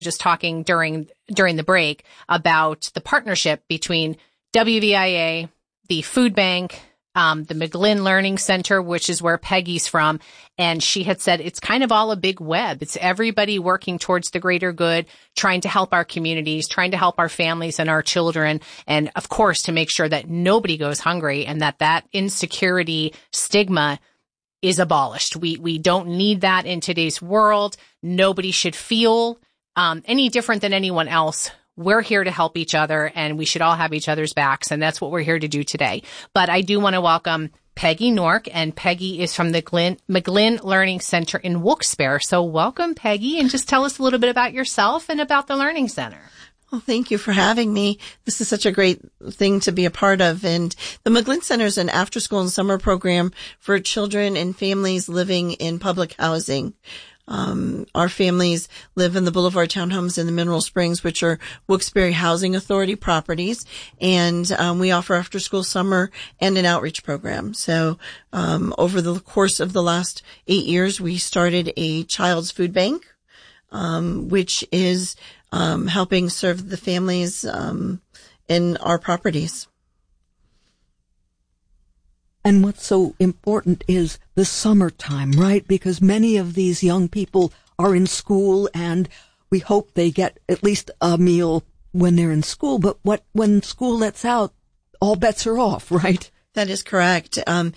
just talking during the break about the partnership between WVIA, the food bank, the McGlynn Learning Center, which is where Peggy's from. And she had said it's kind of all a big web. It's everybody working towards the greater good, trying to help our communities, trying to help our families and our children. And of course, to make sure that nobody goes hungry and that insecurity stigma is abolished. We don't need that in today's world. Nobody should feel any different than anyone else. We're here to help each other, and we should all have each other's backs, and that's what we're here to do today. But I do want to welcome Peggy Nork, and Peggy is from the McGlynn Learning Center in Wilkes-Barre. So welcome, Peggy, and just tell us a little bit about yourself and about the Learning Center. Well, thank you for having me. This is such a great thing to be a part of. And the McGlynn Center is an after-school and summer program for children and families living in public housing. Our families live in the Boulevard Townhomes in the Mineral Springs, which are Wilkes-Barre Housing Authority properties. And we offer after-school summer and an outreach program. So over the course of the last 8 years, we started a child's food bank, which is helping serve the families in our properties. And what's so important is the summertime, right? Because many of these young people are in school, and we hope they get at least a meal when they're in school. But when school lets out, all bets are off, right? That is correct.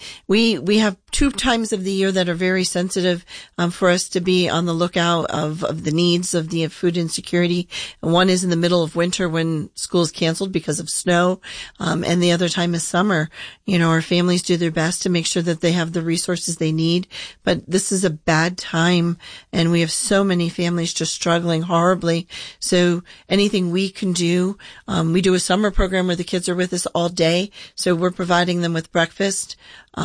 We have 2 times of the year that are very sensitive, for us to be on the lookout of the needs of the food insecurity. And one is in the middle of winter when school is canceled because of snow. And the other time is summer. You know, our families do their best to make sure that they have the resources they need. But this is a bad time, and we have so many families just struggling horribly. So anything we can do, we do a summer program where the kids are with us all day. So we're providing them with breakfast,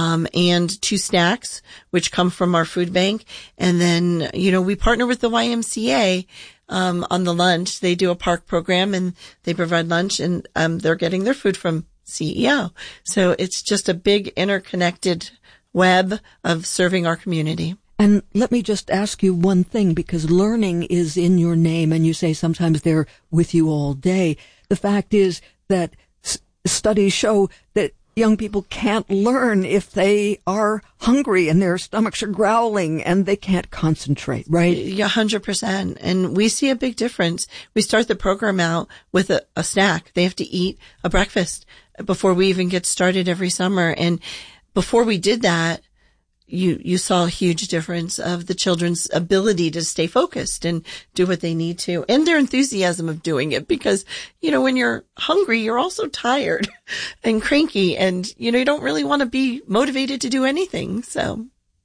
and 2 snacks, which come from our food bank. And then, you know, we partner with the YMCA, on the lunch. They do a park program and they provide lunch, and, they're getting their food from CEO. So it's just a big interconnected web of serving our community. And let me just ask you one thing, because learning is in your name, and you say sometimes they're with you all day. The fact is that studies show that young people can't learn if they are hungry and their stomachs are growling and they can't concentrate, right? Yeah, 100%. And we see a big difference. We start the program out with a snack. They have to eat a breakfast before we even get started every summer. And before we did that, you saw a huge difference of the children's ability to stay focused and do what they need to, and their enthusiasm of doing it. Because, you know, when you're hungry, you're also tired and cranky, and, you know, you don't really want to be motivated to do anything. So.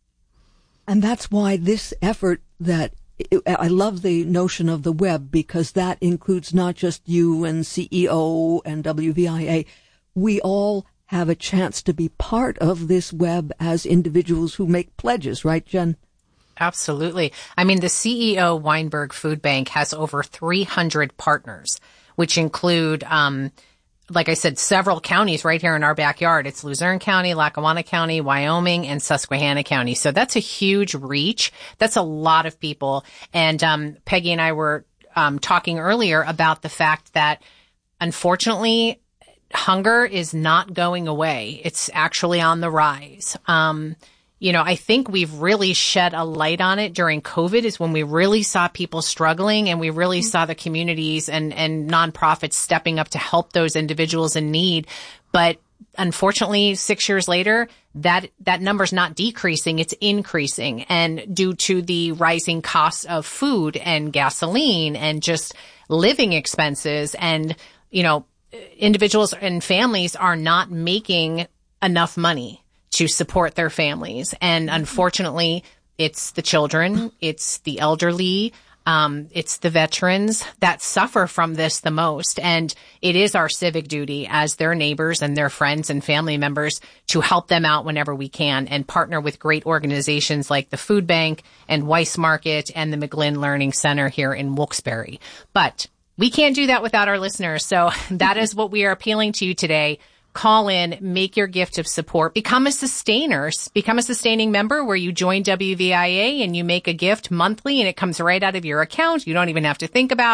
And that's why this effort I love the notion of the web, because that includes not just you and CEO and WVIA. We all have a chance to be part of this web as individuals who make pledges, right, Jen? Absolutely. I mean, the CEO Weinberg Food Bank has over 300 partners, which include, like I said, several counties right here in our backyard. It's Luzerne County, Lackawanna County, Wyoming, and Susquehanna County. So that's a huge reach. That's a lot of people. And Peggy and I were talking earlier about the fact that, unfortunately, hunger is not going away. It's actually on the rise. You know, I think we've really shed a light on it during COVID, is when we really saw people struggling, and we really saw the communities and nonprofits stepping up to help those individuals in need. But unfortunately, 6 years later, that number's not decreasing, it's increasing. And due to the rising costs of food and gasoline and just living expenses, and, you know, individuals and families are not making enough money to support their families. And unfortunately, it's the children, it's the elderly, it's the veterans that suffer from this the most. And it is our civic duty as their neighbors and their friends and family members to help them out whenever we can, and partner with great organizations like the Food Bank and Weiss Market and the McGlynn Learning Center here in Wilkes-Barre. But we can't do that without our listeners. So that is what we are appealing to you today. call in, make your gift of support, become a sustaining member where you join WVIA and you make a gift monthly and it comes right out of your account. You don't even have to think about